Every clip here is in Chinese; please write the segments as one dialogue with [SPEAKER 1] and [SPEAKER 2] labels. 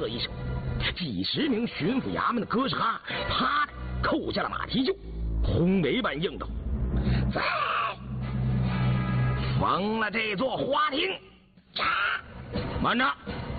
[SPEAKER 1] 喝一声，几十名巡抚衙门的哥斯哈啪的扣下了马蹄袖，轰雷般应道：“在！封了这座花亭！”杀！慢着！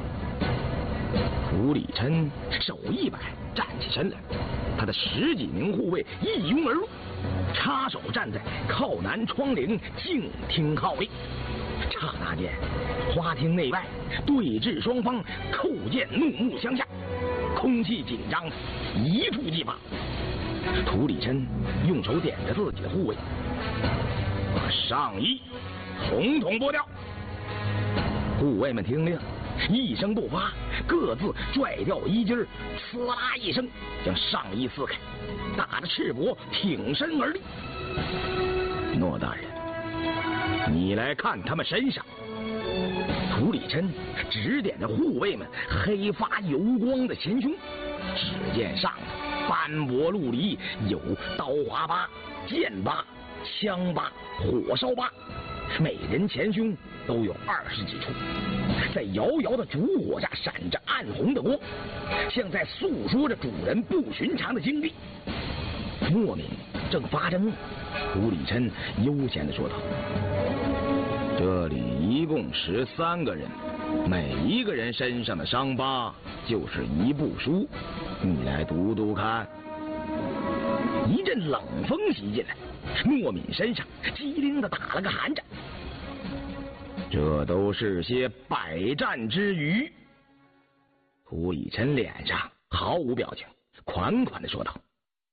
[SPEAKER 1] 涂里琛手一摆，站起身来，他的10几名护卫一拥而入，插手站在靠南窗棂，静听号令。刹那间，花厅内外对峙双方扣剑怒目相向，空气紧张，一触即发。涂里琛用手点着自己的护卫，把上衣统统剥掉。护卫们听令，一声不发，各自拽掉衣襟，呲啦一声将上衣撕开，打着赤膊挺身而立。诺大人，你来看他们身上。涂里琛指点着护卫们黑发油光的前胸，只见上头斑驳陆离，有刀划疤、剑疤、枪疤、火烧疤，每人前胸都有20几处，在遥遥的烛火下闪着暗红的光，像在诉说着主人不寻常的经历。莫名正发着怒，涂里琛悠闲地说道：“这里一共13个人，每一个人身上的伤疤就是一部书，你来读读看。”一阵冷风袭进来，莫敏身上机灵地打了个寒颤。这都是些百战之余。涂里琛脸上毫无表情，款款地说道：“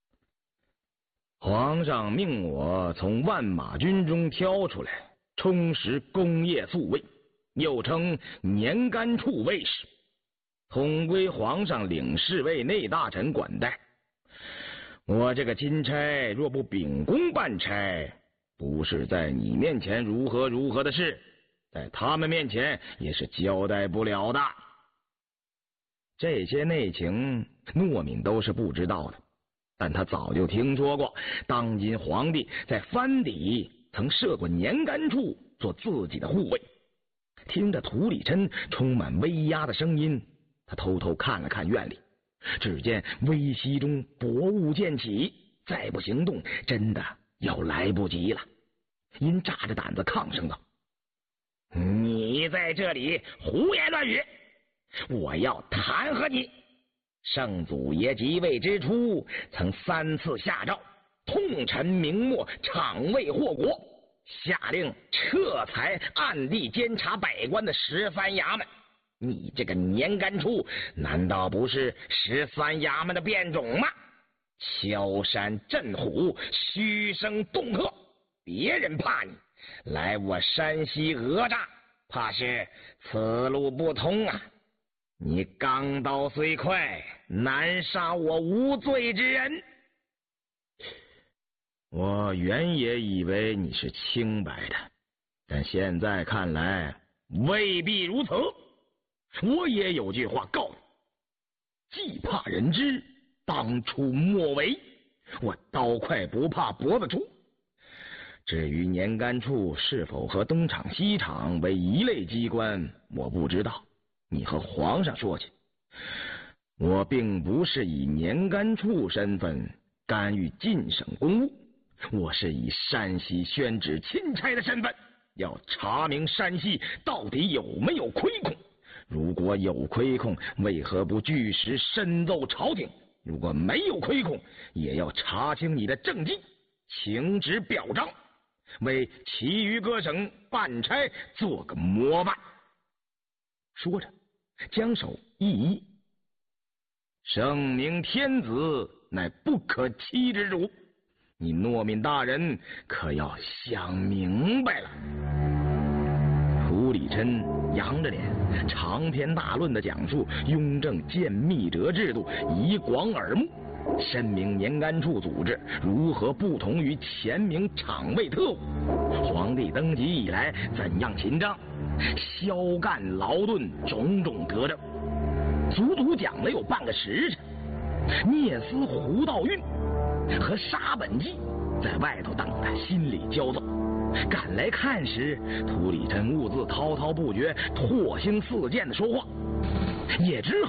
[SPEAKER 1] 皇上命我从万马军中挑出来，充实功业宿卫，又称年干处卫士，统归皇上领侍卫内大臣管带。我这个钦差若不秉公办差，不是在你面前如何如何的事，在他们面前也是交代不了的。”这些内情诺敏都是不知道的，但他早就听说过当今皇帝在藩邸曾设过年干处做自己的护卫。听着涂里琛充满威压的声音，他偷偷看了看院里，只见微熹中薄雾渐起，再不行动真的要来不及了。因炸着胆子抗声道：“你在这里胡言乱语，我要弹劾你！圣祖爷即位之初，曾3次下诏，痛陈明末厂卫祸国，下令撤裁暗地监察百官的13衙门。你这个年干处，难道不是13衙门的变种吗？敲山震虎，嘘声恫吓，别人怕你，来我山西讹诈，怕是此路不通啊！你钢刀虽快，难杀我无罪之人。我原也以为你是清白的，但现在看来未必如此。我也有句话告你：既怕人知，当初莫为。我刀快不怕脖子粗。至于年干处是否和东厂西厂为一类机关，我不知道，你和皇上说去。我并不是以年干处身份干预晋省公务，我是以山西宣旨钦差的身份，要查明山西到底有没有亏空。如果有亏空，为何不据实申奏朝廷？如果没有亏空，也要查清你的政绩，请旨表彰，为其余各省办差做个模范。说着，将手一移：“圣明天子乃不可欺之主，你诺敏大人可要想明白了。”涂里琛扬着脸，长篇大论的讲述雍正建密折制度，以广耳目，申明年干处组织如何不同于前明厂卫特务，皇帝登基以来怎样勤政，削干劳顿种种德政，足足讲了有半个时辰。聂司胡道运和沙本纪在外头等得心里焦躁，赶来看时，涂里琛兀自滔滔不绝，唾星四溅的说话，也只